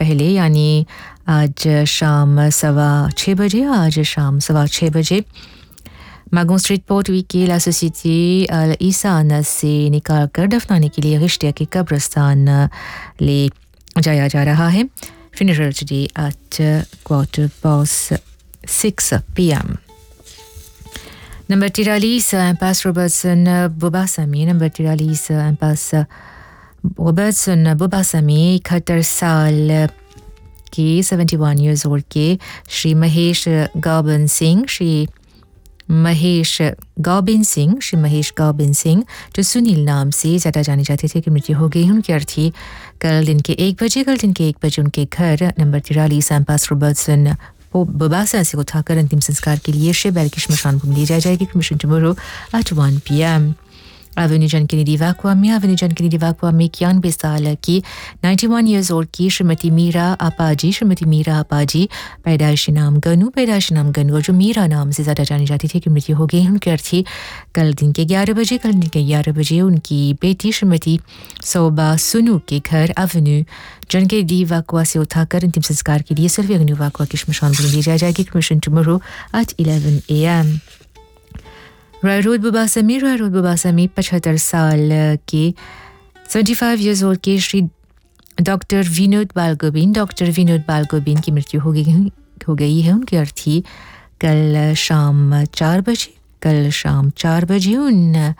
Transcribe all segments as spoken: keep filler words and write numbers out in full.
पहले यानी आज शाम सवा छः बजे आज शाम सवा छः बजे मागों स्ट्रीट पोर्ट वी ला सोसाइटी अल ईसान से निकाल कर दफनाने के लिए रिश्ते के कब्रिस्तान ले जाया जा रहा है. Funeral today at uh, quarter past six p m. Number Tiralis, Impasse Robertson, Bobasami. Number Tiralis, Impasse Robertson, Bobasami. इकहत्तर साल के seventy-one years old के श्री महेश गाबन सिंह श्री महेश गाबिन सिंह श्री महेश गाबिन सिंह जो सुनील नाम से ज़्यादा जाने जाते थे कि मृत्यु हो गई. उनकी अर्थी कल दिन के एक बजे कल दिन के एक बजे उनके घर नंबर तिरालीस एम्पास रोबर्टसन बबासा से उठाकर अंतिम संस्कार के लिए शेबैल की श्मशान भूमि ली जाए जाएगी. क्रमशः tomorrow at one p m. Avenue John Kennedy वाकवा में एवेन्यू जॉन केनेडी वाकवा में इक्यानवे साल की ninety-one years old की श्रीमती मीरा आपाजी श्रीमती मीरा आपाजी पैदाइशी नाम गनू पैदाइशी नाम गनू और जो मीरा नाम से ज़्यादा जानी जाती थी कि मृत्यु हो गई. उनकी अर्थी कल दिन के ग्यारह बजे कल दिन के ग्यारह बजे उनकी बेटी श्रीमती सोबा सुनू के घर एवेन्यू जॉन केनेडी वाकवा से उठाकर अंतिम संस्कार के लिए सिल्वी एवेन्यू वाकवा की श्मशान भूमि ली जाएगी. क्रमशः tomorrow at eleven a m. Roy road बुबासमी Roy road बुबासमी पचहत्तर साल के seventy-five years old के श्री डॉक्टर विनोद बालगोबिन डॉक्टर विनोद बालगोबिन की मृत्यु हो गई हो गई है. उनकी अर्थी कल शाम चार बजे कल शाम चार बजे उन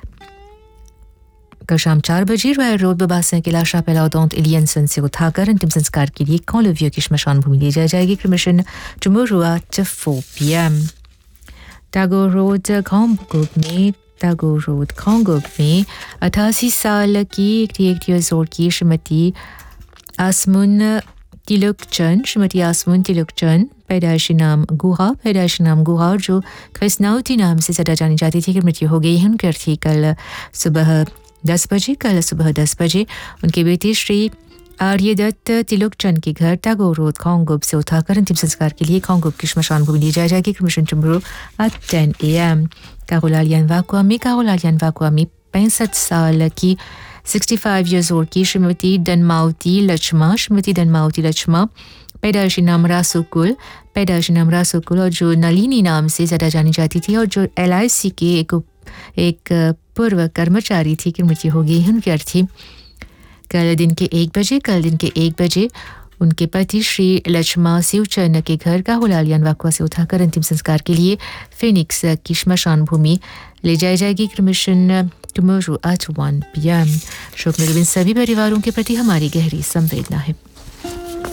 कल शाम चार बजे रॉय रोड बुबासा के लाशा पेलाउडोंट एलियनसन से उठाकर अंतिम संस्कार के लिए कॉलोवियो की श्मशान भूमि ली जाएगी. क्रमशः tomorrow at four p m. Tagore road खांगोक में टागोर रोड खांगोक में अठासी साल की eighty-eight years old की श्रीमती आसमुन तिलुकचंद श्रीमती आसमुन तिलुकचंद पैदाइशी नाम गुहा पैदाइशी नाम गुहा जो कृष्णावती नाम से ज़्यादा जानी जाती थी कि मृत्यु हो गई है. उनकी अर्थी कल सुबह दस बजे कल सुबह दस बजे उनके बेटे श्री आर्यदत्त तिलुकचंद के घर टागोर रोड खांगोब से उठाकर अंतिम संस्कार के लिए खांगोब की श्मशान भूमि ली जाएगी. क्रमशः tomorrow at ten a m. कारोलालियन वाकवा में कारोलालियन वाकवा में पैंसठ साल की sixty-five years old की श्रीमती दनमावती लक्ष्मा श्रीमती दनमावती लक्ष्मा पैदाइशी नाम रासुकुल पैदाइशी नाम रासुकुल और जो नलिनी नाम से ज़्यादा जानी जाती थी और जो एल आई सी के एक एक पूर्व कर्मचारी थी कि मृत्यु हो गई है. उनकी अर्थी कल दिन के एक बजे कल दिन के एक बजे उनके पति श्री लक्ष्मा शिवचरण के घर का हुलालियन वाकवा से उठाकर अंतिम संस्कार के लिए फिनिक्स की श्मशान भूमि ले जाई जाएगी. क्रमशः tomorrow at one p m. शोक में सभी परिवारों के प्रति हमारी गहरी संवेदना है.